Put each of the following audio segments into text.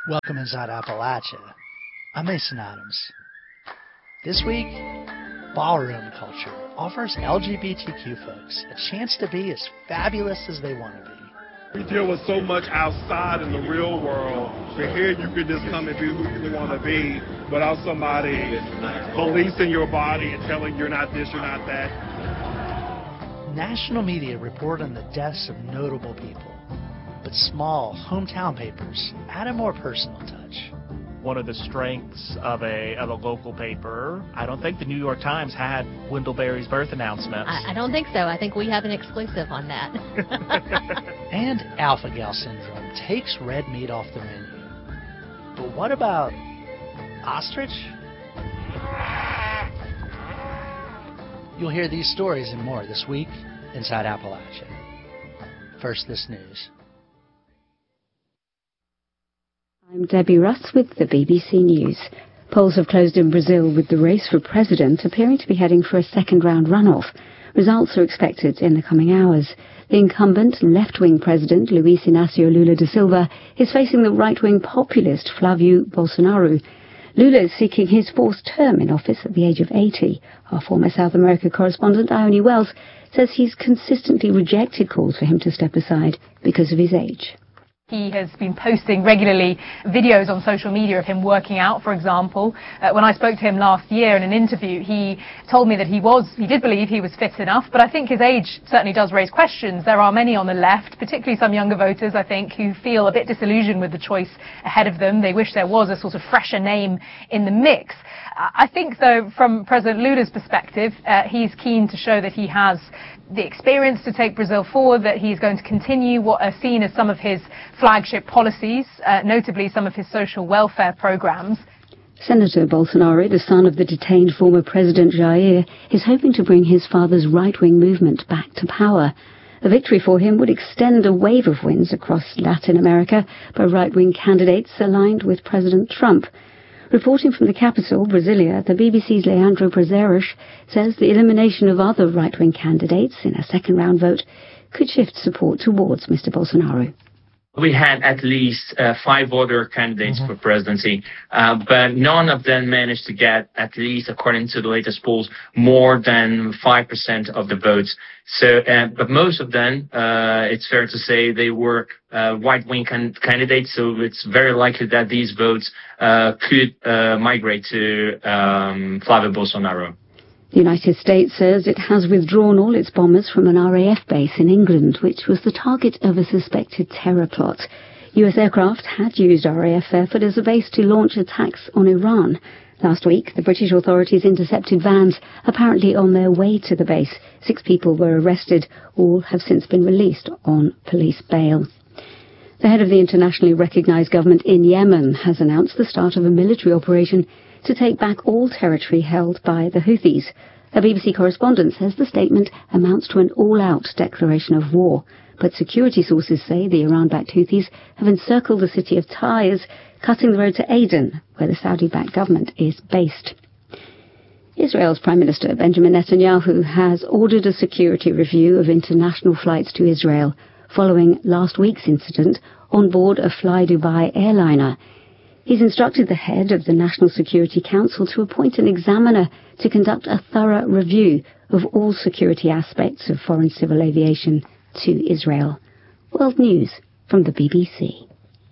Welcome inside Appalachia. I'm Mason Adams. This week, ballroom culture offers LGBTQ folks a chance to be as fabulous as they want to be. We deal with so much outside in the real world, but here you can just come and be who you want to be without somebody policing your body and telling you're not this, you're not that. National media report on the deaths of notable people, but small hometown papers add a more personal touch. One of the strengths of a local paper, I don't think the New York Times had Wendell Berry's birth announcements. I don't think so. I think we have an exclusive on that. And alpha-gal syndrome takes red meat off the menu. But what about ostrich? You'll hear these stories and more this week inside Appalachia. First, this news. I'm Debbie Russ with the BBC News. Polls have closed in Brazil with the race for president appearing to be heading for a second-round runoff. Results are expected in the coming hours. The incumbent left-wing president, Luiz Inácio Lula da Silva, is facing the right-wing populist Flávio Bolsonaro. Lula is seeking his fourth term in office at the age of 80. Our former South America correspondent, Ione Wells, says he's consistently rejected calls for him to step aside because of his age. He has been posting regularly videos on social media of him working out, for example. When I spoke to him last year in an interview, he told me that he did believe he was fit enough, but I think his age certainly does raise questions. There are many on the left, particularly some younger voters, I think, who feel a bit disillusioned with the choice ahead of them. They wish there was a sort of fresher name in the mix. I think, though, from President Lula's perspective, he's keen to show that he has the experience to take Brazil forward, that he's going to continue what are seen as some of his flagship policies, notably some of his social welfare programs. Senator Bolsonaro, the son of the detained former President Jair, is hoping to bring his father's right-wing movement back to power. A victory for him would extend a wave of wins across Latin America by right-wing candidates aligned with President Trump. Reporting from the capital, Brasilia, the BBC's Leandro Prazeres says the elimination of other right-wing candidates in a second-round vote could shift support towards Mr. Bolsonaro. We had at least 5 other candidates for presidency, but none of them managed to get, at least according to the latest polls, more than 5% of the votes. So, but most of them, it's fair to say, they were right-wing candidates. So it's very likely that these votes could migrate to Flávio Bolsonaro. The United States says it has withdrawn all its bombers from an RAF base in England, which was the target of a suspected terror plot. US aircraft had used RAF Fairford as a base to launch attacks on Iran. Last week, the British authorities intercepted vans apparently on their way to the base. 6 people were arrested. All have since been released on police bail. The head of the internationally recognized government in Yemen has announced the start of a military operation to take back all territory held by the Houthis. A BBC correspondent says the statement amounts to an all-out declaration of war, but security sources say the Iran-backed Houthis have encircled the city of Taiz, cutting the road to Aden, where the Saudi-backed government is based. Israel's Prime Minister Benjamin Netanyahu has ordered a security review of international flights to Israel following last week's incident on board a Fly Dubai airliner. He's instructed the head of the National Security Council to appoint an examiner to conduct a thorough review of all security aspects of foreign civil aviation to Israel. World News from the BBC.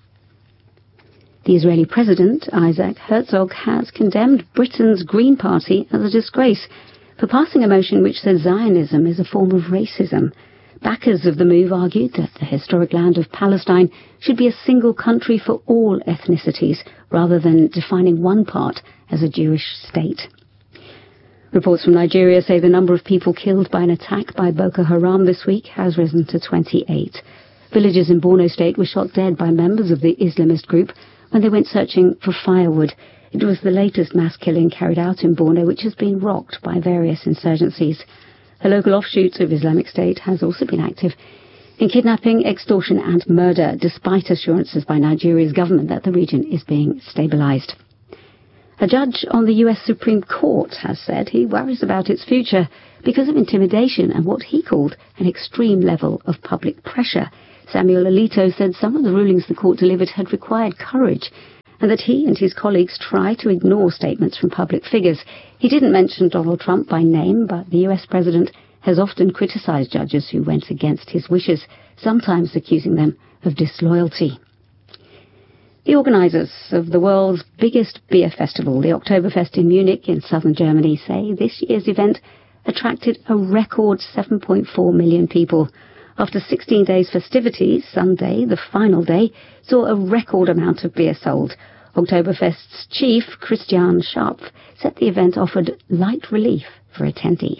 The Israeli President, Isaac Herzog, has condemned Britain's Green Party as a disgrace for passing a motion which says Zionism is a form of racism. Backers of the move argued that the historic land of Palestine should be a single country for all ethnicities, rather than defining one part as a Jewish state. Reports from Nigeria say the number of people killed by an attack by Boko Haram this week has risen to 28. Villagers in Borno State were shot dead by members of the Islamist group when they went searching for firewood. It was the latest mass killing carried out in Borno, which has been rocked by various insurgencies. A local offshoot of Islamic State has also been active in kidnapping, extortion and murder, despite assurances by Nigeria's government that the region is being stabilized. A judge on the US Supreme Court has said he worries about its future because of intimidation and what he called an extreme level of public pressure Samuel Alito said some of the rulings the court delivered had required courage, and that he and his colleagues try to ignore statements from public figures. He didn't mention Donald Trump by name, but the US president has often criticized judges who went against his wishes, sometimes accusing them of disloyalty. The organisers of the world's biggest beer festival, the Oktoberfest in Munich in southern Germany, say this year's event attracted a record 7.4 million people. After 16 days festivities, Sunday, the final day, saw a record amount of beer sold. Oktoberfest's chief, Christian Scharpf, said the event offered light relief for attendees.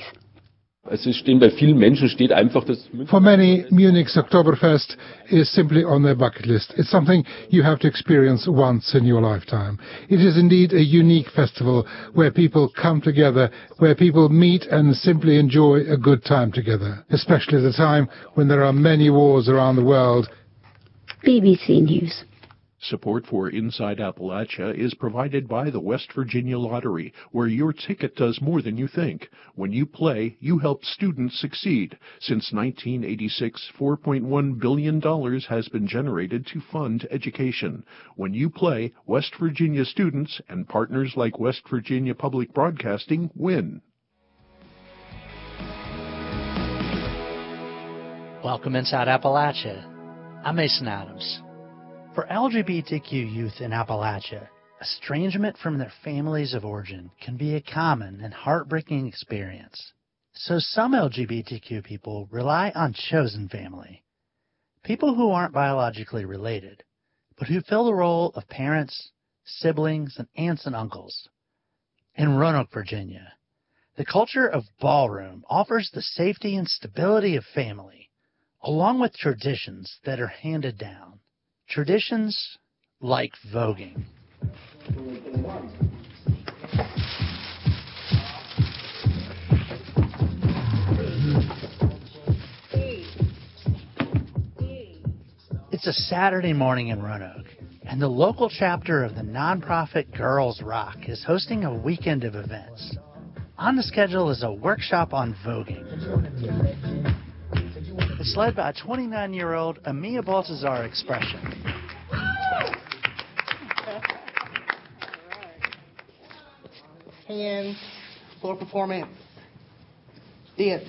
For many, Munich's Oktoberfest is simply on their bucket list. It's something you have to experience once in your lifetime. It is indeed a unique festival where people come together, where people meet and simply enjoy a good time together, especially at a time when there are many wars around the world. BBC News. Support for Inside Appalachia is provided by the West Virginia Lottery, where your ticket does more than you think. When you play, you help students succeed. Since 1986, $4.1 billion has been generated to fund education. When you play, West Virginia students and partners like West Virginia Public Broadcasting win. Welcome Inside Appalachia. I'm Mason Adams. For LGBTQ youth in Appalachia, estrangement from their families of origin can be a common and heartbreaking experience. So some LGBTQ people rely on chosen family, people who aren't biologically related, but who fill the role of parents, siblings, and aunts and uncles. In Roanoke, Virginia, the culture of ballroom offers the safety and stability of family, along with traditions that are handed down. Traditions like voguing. It's a Saturday morning in Roanoke, and the local chapter of the nonprofit Girls Rock is hosting a weekend of events. On the schedule is a workshop on voguing. It's led by 29-year-old Amia Baltazar Expression. Hands, floor performance, dance,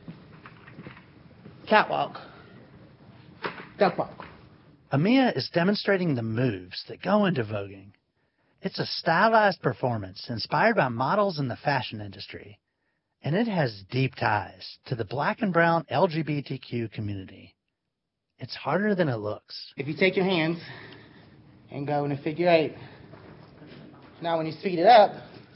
catwalk, duck walk. Amia is demonstrating the moves that go into voguing. It's a stylized performance inspired by models in the fashion industry, and it has deep ties to the black and brown LGBTQ community. It's harder than it looks. If you take your hands and go in a figure 8, now when you speed it up,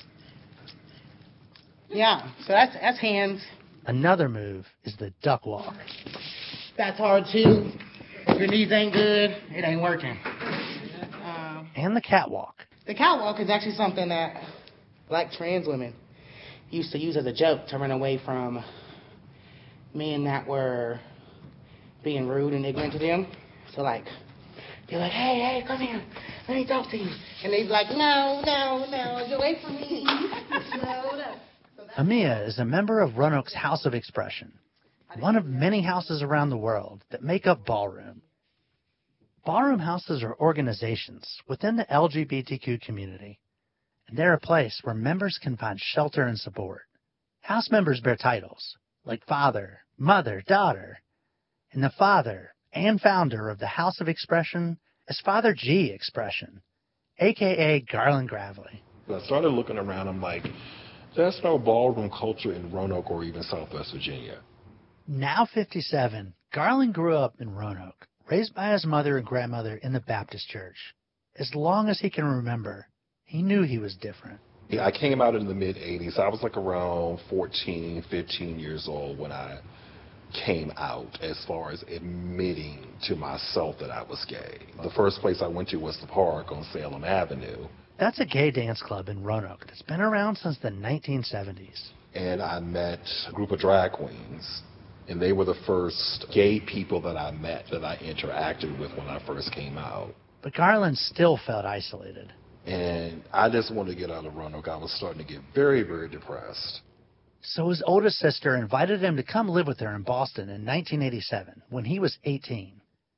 yeah, so that's hands. Another move is the duck walk. That's hard too. If your knees ain't good, it ain't working. And the catwalk. The catwalk is actually something that black trans women used to use as a joke to run away from men that were being rude and ignorant to them. So like, they're like, hey, come here, let me talk to you. And they'd be like, no, get away from me. No. Amia is a member of Roanoke's House of Expression, one of many houses around the world that make up Ballroom. Ballroom houses are organizations within the LGBTQ community, and they're a place where members can find shelter and support. House members bear titles like father, mother, daughter, and the father and founder of the House of Expression is Father G. Expression, a.k.a. Garland Gravely. I started looking around, I'm like, there's no ballroom culture in Roanoke or even Southwest Virginia. Now 57, Garland grew up in Roanoke, raised by his mother and grandmother in the Baptist church. As long as he can remember, he knew he was different. I came out in the mid-'80s. I was like around 14, 15 years old when I came out as far as admitting to myself that I was gay. The first place I went to was the Park on Salem Avenue. That's a gay dance club in Roanoke that's been around since the 1970s. And I met a group of drag queens, and they were the first gay people that I met, that I interacted with when I first came out. But Garland still felt isolated. And I just wanted to get out of Roanoke. I was starting to get very, very depressed. So his oldest sister invited him to come live with her in Boston in 1987 when he was 18.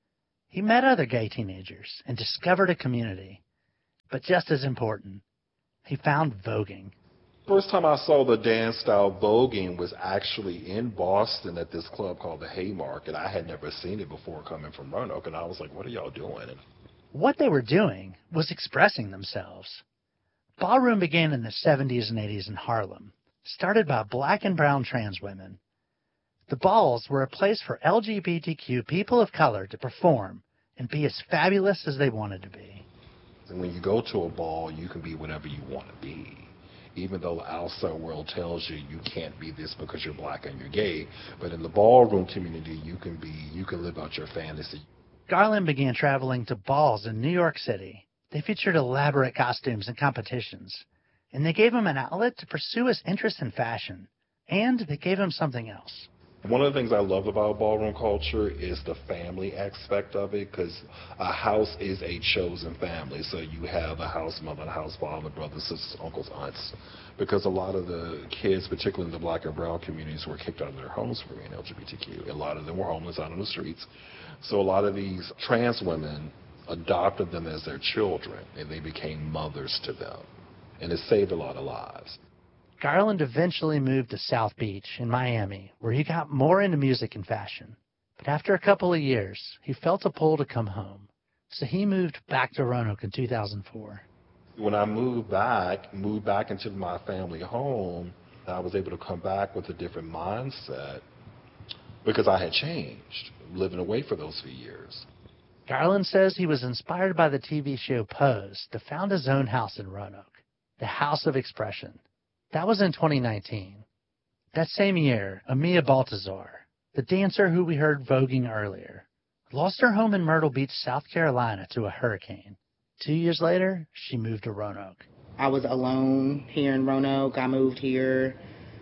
He met other gay teenagers and discovered a community. But just as important, he found voguing. First time I saw the dance style voguing was actually in Boston at this club called the Haymarket. I had never seen it before coming from Roanoke, and I was like, what are y'all doing? What they were doing was expressing themselves. Ballroom began in the 70s and 80s in Harlem, started by black and brown trans women. The balls were a place for LGBTQ people of color to perform and be as fabulous as they wanted to be. And when you go to a ball, you can be whatever you want to be. Even though the outside world tells you you can't be this because you're black and you're gay, but in the ballroom community, you can live out your fantasy. Garland began traveling to balls in New York City. They featured elaborate costumes and competitions, and they gave him an outlet to pursue his interest in fashion, and they gave him something else. One of the things I love about ballroom culture is the family aspect of it, because a house is a chosen family. So you have a house mother, a house father, brothers, sisters, uncles, aunts. Because a lot of the kids, particularly in the black and brown communities, were kicked out of their homes for being LGBTQ. A lot of them were homeless out on the streets. So a lot of these trans women adopted them as their children, and they became mothers to them. And it saved a lot of lives. Garland eventually moved to South Beach in Miami, where he got more into music and fashion. But after a couple of years, he felt a pull to come home. So he moved back to Roanoke in 2004. When I moved back into my family home, I was able to come back with a different mindset because I had changed, living away for those few years. Garland says he was inspired by the TV show Pose to found his own house in Roanoke, the House of Expression. That was in 2019. That same year, Amia Baltazar, the dancer who we heard voguing earlier, lost her home in Myrtle Beach, South Carolina to a hurricane. 2 years later, she moved to Roanoke. I was alone here in Roanoke. I moved here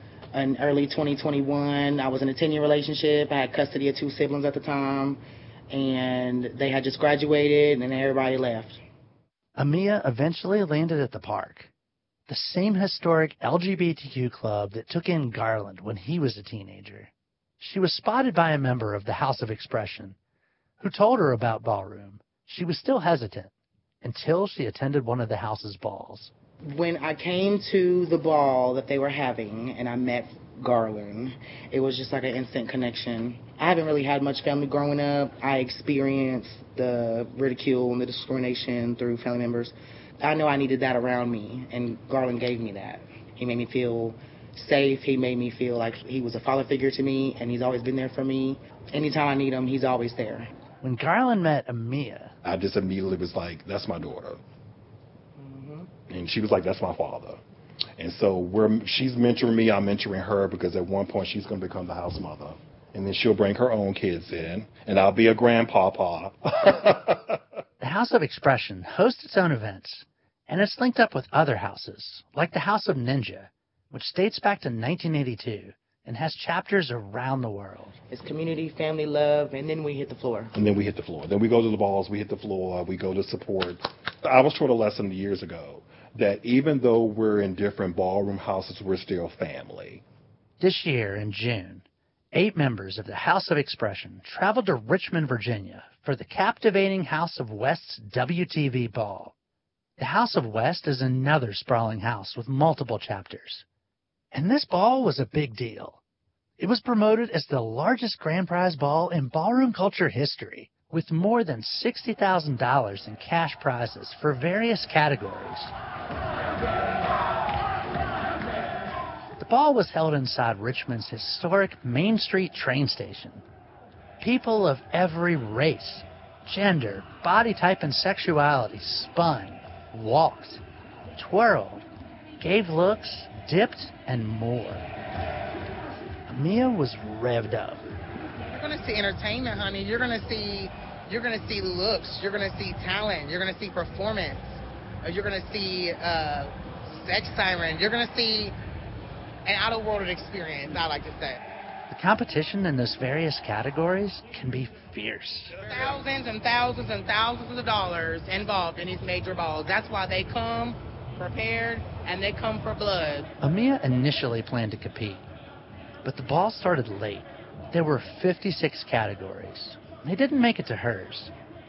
in early 2021. I was in a 10-year relationship. I had custody of 2 siblings at the time, and they had just graduated, and everybody left. Amia eventually landed at the Park, the same historic LGBTQ club that took in Garland when he was a teenager. She was spotted by a member of the House of Expression, who told her about ballroom. She was still hesitant until she attended one of the house's balls. When I came to the ball that they were having and I met Garland, it was just like an instant connection. I haven't really had much family growing up. I experienced the ridicule and the discrimination through family members. I know I needed that around me, and Garland gave me that. He made me feel safe. He made me feel like he was a father figure to me, and he's always been there for me. Anytime I need him, he's always there. When Garland met Amia, I just immediately was like, that's my daughter. And she was like, that's my father. And so she's mentoring me, I'm mentoring her, because at one point she's going to become the house mother. And then she'll bring her own kids in, and I'll be a grandpapa. The House of Expression hosts its own events, and it's linked up with other houses, like the House of Ninja, which dates back to 1982 and has chapters around the world. It's community, family, love, and then we hit the floor. And then we hit the floor. Then we go to the balls, we hit the floor, we go to support. I was taught a lesson years ago that even though we're in different ballroom houses, we're still family. This year, in June, 8 members of the House of Expression traveled to Richmond, Virginia for the captivating House of West's WTV Ball. The House of West is another sprawling house with multiple chapters. And this ball was a big deal. It was promoted as the largest grand prize ball in ballroom culture history, with more than $60,000 in cash prizes for various categories. The ball was held inside Richmond's historic Main Street train station. People of every race, gender, body type, and sexuality spun, walked, twirled, gave looks, dipped, and more. Amia was revved up. You're going to see entertainment, honey. You're going to see looks. You're going to see talent. You're going to see performance. You're going to see sex siren. You're going to see an out-of-world experience, I like to say. The competition in those various categories can be fierce. Thousands and thousands and thousands of dollars involved in these major balls. That's why they come prepared and they come for blood. Amia initially planned to compete, but the ball started late. There were 56 categories. They didn't make it to hers.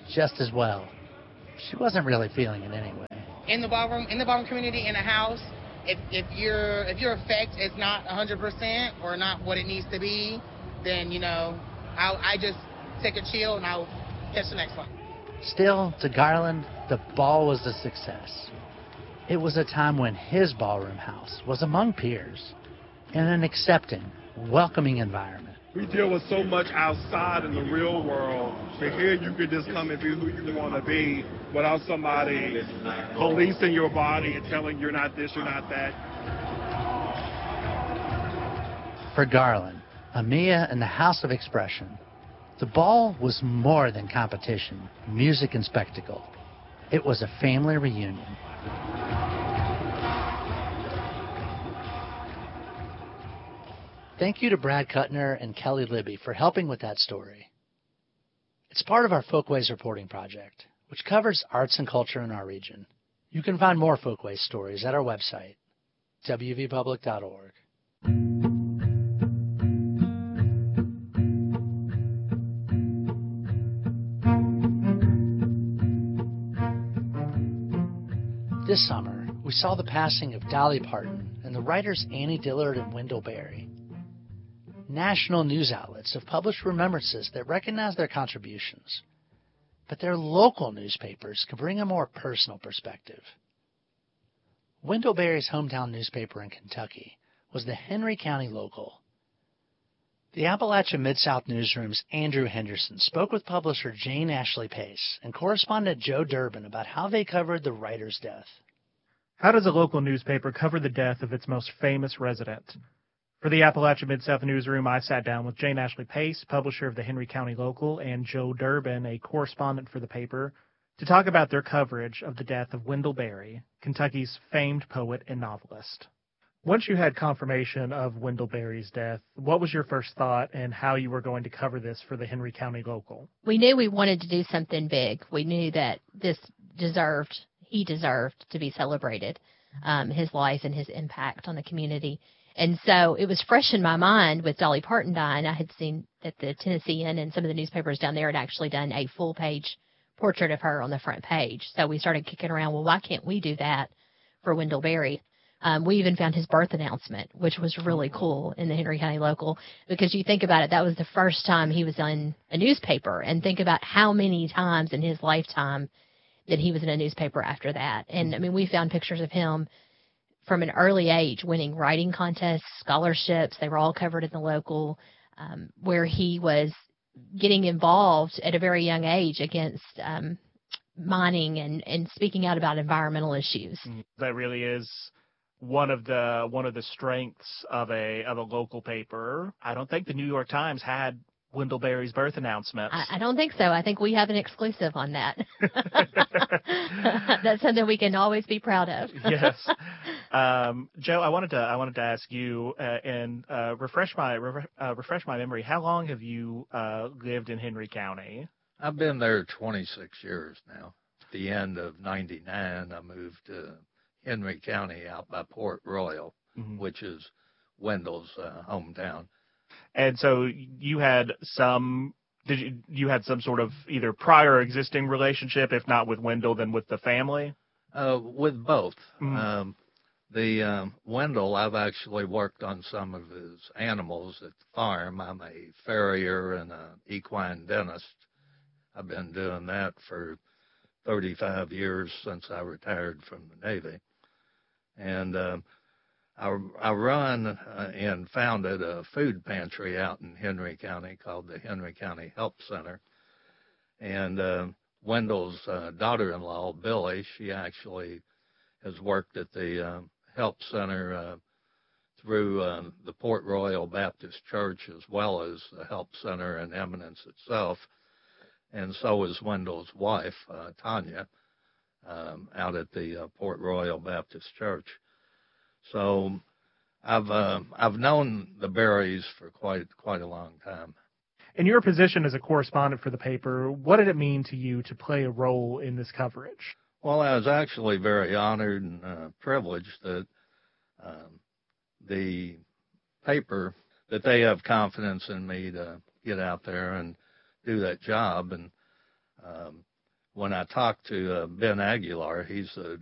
just as well. She wasn't really feeling it anyway. In the ballroom community, in a house, if your effect is not 100% or not what it needs to be, then I just take a chill and I'll catch the next one. Still, to Garland, the ball was a success. It was a time when his ballroom house was among peers in an accepting, welcoming environment. We deal with so much outside in the real world, but here you could just come and be who you want to be without somebody policing your body and telling you're not this, you're not that. For Garland, Amia, and the House of Expression, the ball was more than competition, music, and spectacle. It was a family reunion. Thank you to Brad Kuttner and Kelly Libby for helping with that story. It's part of our Folkways reporting project, which covers arts and culture in our region. You can find more Folkways stories at our website, wvpublic.org. This summer, we saw the passing of Dolly Parton and the writers Annie Dillard and Wendell Berry. National news outlets have published remembrances that recognize their contributions, but their local newspapers can bring a more personal perspective. Wendell Berry's hometown newspaper in Kentucky was the Henry County Local. The Appalachia Mid-South Newsroom's Andrew Henderson spoke with publisher Jane Ashley Pace and correspondent Joe Durbin about how they covered the writer's death. How does a local newspaper cover the death of its most famous resident? For the Appalachia Mid-South Newsroom, I sat down with Jane Ashley Pace, publisher of the Henry County Local, and Joe Durbin, a correspondent for the paper, to talk about their coverage of the death of Wendell Berry, Kentucky's famed poet and novelist. Once you had confirmation of Wendell Berry's death, what was your first thought and how you were going to cover this for the Henry County Local? We knew we wanted to do something big. We knew that he deserved to be celebrated, his life and his impact on the community. And so it was fresh in my mind with Dolly Parton dying. I had seen that the Tennessean and some of the newspapers down there had actually done a full-page portrait of her on the front page. So we started kicking around, well, why can't we do that for Wendell Berry? We even found his birth announcement, which was really cool in the Henry County Local, because you think about it, that was the first time he was on a newspaper, and think about how many times in his lifetime that he was in a newspaper after that. And, I mean, we found pictures of him from an early age winning writing contests, scholarships. They were all covered in the Local, where he was getting involved at a very young age against mining and speaking out about environmental issues. That really is one of the strengths of a local paper. I don't think the New York Times had Wendell Berry's birth announcement. I don't think so. I think we have an exclusive on that. That's something we can always be proud of. Yes. Joe, I wanted to ask you and refresh my memory. How long have you lived in Henry County? I've been there 26 years now. At the end of '99, I moved to Henry County out by Port Royal, which is Wendell's hometown. And so you had some sort of either prior existing relationship, if not with Wendell, then with the family? With both. The Wendell, I've actually worked on some of his animals at the farm. I'm a farrier and an equine dentist. I've been doing that for 35 years since I retired from the Navy. And I run and founded a food pantry out in Henry County called the Henry County Help Center. And Wendell's daughter-in-law, Billy, she actually has worked at the Help Center through the Port Royal Baptist Church, as well as the Help Center in Eminence itself. And so is Wendell's wife, Tanya, out at the Port Royal Baptist Church. So I've known the Berrys for quite a long time. In your position as a correspondent for the paper, what did it mean to you to play a role in this coverage? Well, I was actually very honored and privileged that the paper, that they have confidence in me to get out there and do that job. And when I talked to Ben Aguilar, he's the